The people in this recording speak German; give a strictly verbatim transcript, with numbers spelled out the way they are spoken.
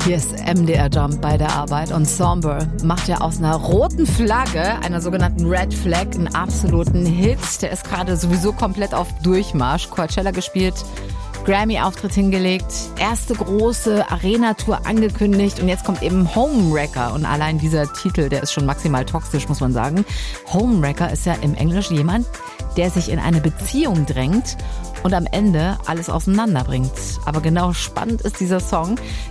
Hier ist M D R Jump bei der Arbeit und Somber macht ja aus einer roten Flagge, einer sogenannten Red Flag, einen absoluten Hit. Der ist gerade sowieso komplett auf Durchmarsch. Coachella gespielt, Grammy-Auftritt hingelegt, erste große Arena-Tour angekündigt und jetzt kommt eben Homewrecker. Und allein dieser Titel, der ist schon maximal toxisch, muss man sagen. Homewrecker ist ja im Englischen jemand, der sich in eine Beziehung drängt und am Ende alles auseinanderbringt. Aber genau spannend ist dieser Song,